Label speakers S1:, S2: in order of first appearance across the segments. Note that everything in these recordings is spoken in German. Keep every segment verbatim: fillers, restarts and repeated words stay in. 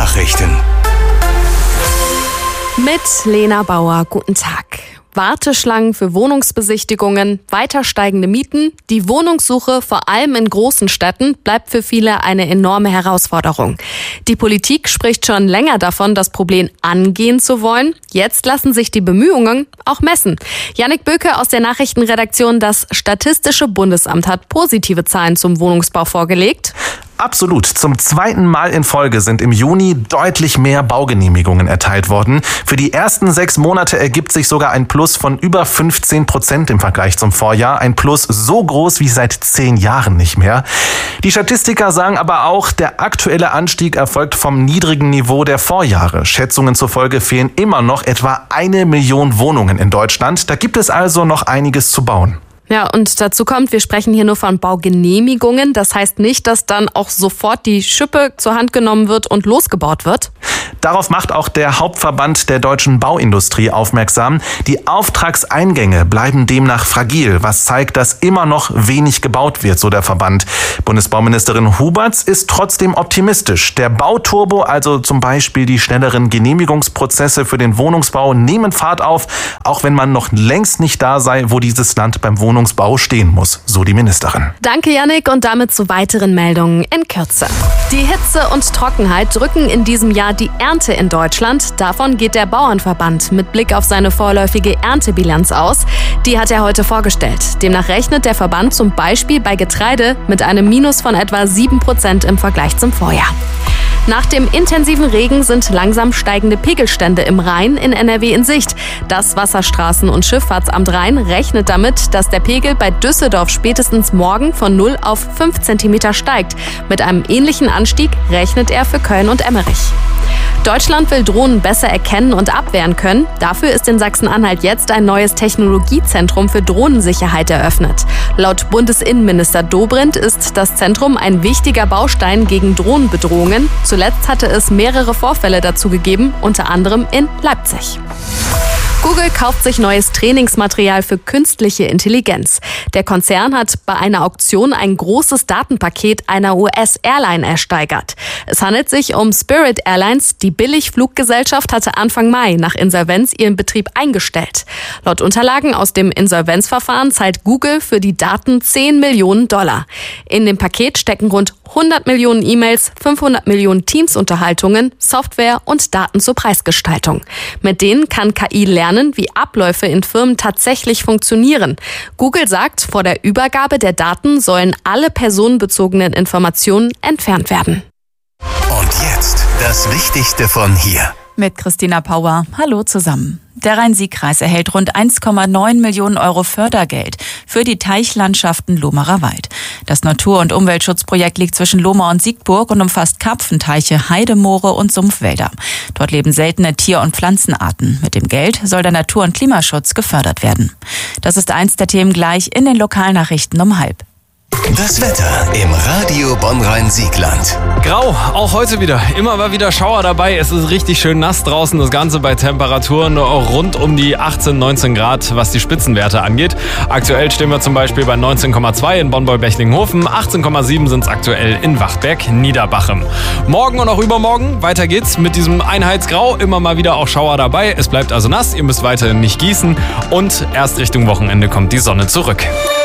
S1: Nachrichten.
S2: Mit Lena Bauer, guten Tag. Warteschlangen für Wohnungsbesichtigungen, weiter steigende Mieten, die Wohnungssuche vor allem in großen Städten bleibt für viele eine enorme Herausforderung. Die Politik spricht schon länger davon, das Problem angehen zu wollen. Jetzt lassen sich die Bemühungen auch messen. Jannik Böke aus der Nachrichtenredaktion, das Statistische Bundesamt hat positive Zahlen zum Wohnungsbau vorgelegt.
S3: Absolut. Zum zweiten Mal in Folge sind im Juni deutlich mehr Baugenehmigungen erteilt worden. Für die ersten sechs Monate ergibt sich sogar ein Plus von über fünfzehn Prozent im Vergleich zum Vorjahr. Ein Plus so groß wie seit zehn Jahren nicht mehr. Die Statistiker sagen aber auch, der aktuelle Anstieg erfolgt vom niedrigen Niveau der Vorjahre. Schätzungen zufolge fehlen immer noch etwa eine Million Wohnungen in Deutschland. Da gibt es also noch einiges zu bauen.
S2: Ja, und dazu kommt, wir sprechen hier nur von Baugenehmigungen. Das heißt nicht, dass dann auch sofort die Schippe zur Hand genommen wird und losgebaut wird.
S3: Darauf macht auch der Hauptverband der deutschen Bauindustrie aufmerksam. Die Auftragseingänge bleiben demnach fragil, was zeigt, dass immer noch wenig gebaut wird, so der Verband. Bundesbauministerin Huberts ist trotzdem optimistisch. Der Bauturbo, also zum Beispiel die schnelleren Genehmigungsprozesse für den Wohnungsbau, nehmen Fahrt auf, auch wenn man noch längst nicht da sei, wo dieses Land beim Wohnungsbau stehen muss, so die Ministerin.
S2: Danke, Jannik, und damit zu weiteren Meldungen in Kürze. Die Hitze und Trockenheit drücken in diesem Jahr die Ernte in Deutschland. Davon geht der Bauernverband mit Blick auf seine vorläufige Erntebilanz aus. Die hat er heute vorgestellt. Demnach rechnet der Verband zum Beispiel bei Getreide mit einem Minus von etwa sieben Prozent im Vergleich zum Vorjahr. Nach dem intensiven Regen sind langsam steigende Pegelstände im Rhein in N R W in Sicht. Das Wasserstraßen- und Schifffahrtsamt Rhein rechnet damit, dass der Pegel bei Düsseldorf spätestens morgen von null auf fünf Zentimeter steigt. Mit einem ähnlichen Anstieg rechnet er für Köln und Emmerich. Deutschland will Drohnen besser erkennen und abwehren können. Dafür ist in Sachsen-Anhalt jetzt ein neues Technologiezentrum für Drohnensicherheit eröffnet. Laut Bundesinnenminister Dobrindt ist das Zentrum ein wichtiger Baustein gegen Drohnenbedrohungen. Zuletzt hatte es mehrere Vorfälle dazu gegeben, unter anderem in Leipzig. Google kauft sich neues Trainingsmaterial für künstliche Intelligenz. Der Konzern hat bei einer Auktion ein großes Datenpaket einer U S-Airline ersteigert. Es handelt sich um Spirit Airlines. Die Billigfluggesellschaft hatte Anfang Mai nach Insolvenz ihren Betrieb eingestellt. Laut Unterlagen aus dem Insolvenzverfahren zahlt Google für die Daten zehn Millionen Dollar. In dem Paket stecken rund hundert Millionen E-Mails, fünfhundert Millionen Teams-Unterhaltungen, Software und Daten zur Preisgestaltung. Mit denen kann K I lernen, wie Abläufe in Firmen tatsächlich funktionieren. Google sagt, vor der Übergabe der Daten sollen alle personenbezogenen Informationen entfernt werden.
S1: Und jetzt das Wichtigste von hier.
S4: Mit Christina Pauer. Hallo zusammen. Der Rhein-Sieg-Kreis erhält rund eins Komma neun Millionen Euro Fördergeld für die Teichlandschaften Lohmerer Wald. Das Natur- und Umweltschutzprojekt liegt zwischen Lohmar und Siegburg und umfasst Karpfenteiche, Heidemoore und Sumpfwälder. Dort leben seltene Tier- und Pflanzenarten. Mit dem Geld soll der Natur- und Klimaschutz gefördert werden. Das ist eins der Themen gleich in den Lokalnachrichten um halb.
S1: Das Wetter im Radio Bonn-Rhein-Siegland.
S5: Grau, auch heute wieder. Immer mal wieder Schauer dabei. Es ist richtig schön nass draußen. Das Ganze bei Temperaturen rund um die achtzehn, neunzehn Grad, was die Spitzenwerte angeht. Aktuell stehen wir zum Beispiel bei neunzehn Komma zwei in Bonn-Beulbechlinghofen. achtzehn Komma sieben sind es aktuell in Wachberg-Niederbachem. Morgen und auch übermorgen, weiter geht's mit diesem Einheitsgrau. Immer mal wieder auch Schauer dabei. Es bleibt also nass. Ihr müsst weiterhin nicht gießen. Und erst Richtung Wochenende kommt die Sonne zurück.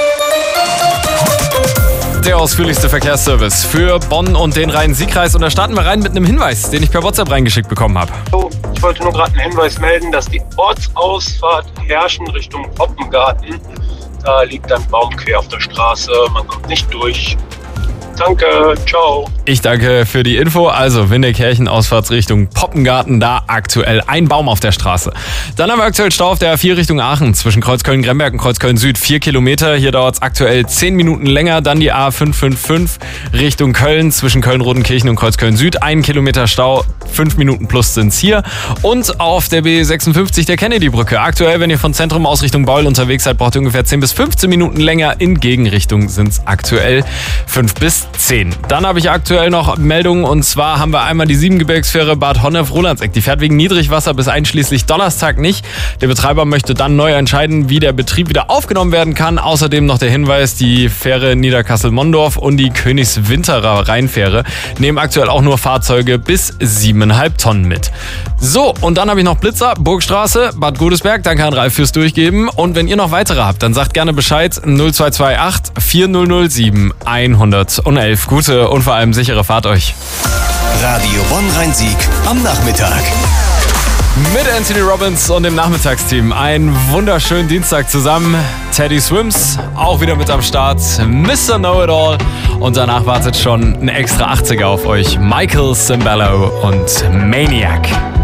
S5: Der ausführlichste Verkehrsservice für Bonn und den Rhein-Sieg-Kreis. Und da starten wir rein mit einem Hinweis, den ich per WhatsApp reingeschickt bekommen habe.
S6: Ich wollte nur gerade einen Hinweis melden, dass die Ortsausfahrt Herrschen Richtung Poppengarten, da liegt ein Baum quer auf der Straße, man kommt nicht durch. Danke, ciao.
S5: Ich danke für die Info. Also Windeckirchen, Ausfahrtsrichtung Poppengarten, da aktuell ein Baum auf der Straße. Dann haben wir aktuell Stau auf der A vier Richtung Aachen, zwischen Kreuzköln-Gremberg und Kreuzköln-Süd, vier Kilometer. Hier dauert es aktuell zehn Minuten länger. Dann die A fünf fünf fünf Richtung Köln, zwischen Köln-Rodenkirchen und Kreuzköln-Süd, ein Kilometer Stau, fünf Minuten plus sind es hier. Und auf der B sechsundfünfzig der Kennedy-Brücke. Aktuell, wenn ihr von Zentrum aus Richtung Beul unterwegs seid, braucht ihr ungefähr zehn bis fünfzehn Minuten länger. In Gegenrichtung sind es aktuell fünf bis bis zehn. Dann habe ich aktuell noch Meldungen und zwar haben wir einmal die Siebengebirgsfähre Bad Honnef-Rolandseck. Die fährt wegen Niedrigwasser bis einschließlich Donnerstag nicht. Der Betreiber möchte dann neu entscheiden, wie der Betrieb wieder aufgenommen werden kann. Außerdem noch der Hinweis, die Fähre Niederkassel-Mondorf und die Königswinterer Rheinfähre nehmen aktuell auch nur Fahrzeuge bis siebeneinhalb Tonnen mit. So, und dann habe ich noch Blitzer, Burgstraße, Bad Godesberg. Danke an Ralf fürs Durchgeben. Und wenn ihr noch weitere habt, dann sagt gerne Bescheid. null zwei zwei acht vier null null sieben hundertelf. Gute und vor allem sichere Fahrt euch.
S1: Radio Bonn-Rhein-Sieg am Nachmittag.
S5: Mit Anthony Robbins und dem Nachmittagsteam. Einen wunderschönen Dienstag zusammen. Teddy Swims auch wieder mit am Start. Mister Know-It-All. Und danach wartet schon ein extra achtziger auf euch. Michael Cimbello und Maniac.